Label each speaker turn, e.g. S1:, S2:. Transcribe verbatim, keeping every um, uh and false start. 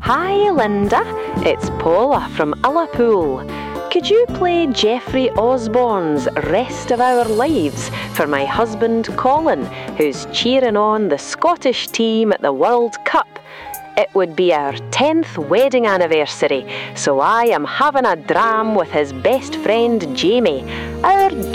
S1: Hi Linda, it's Paula from Ullapool. Could you play Jeffrey Osborne's Rest of Our Lives for my husband Colin, who's cheering on the Scottish team at the World Cup? It would be our tenth wedding anniversary, so I am having a dram with his best friend Jamie, our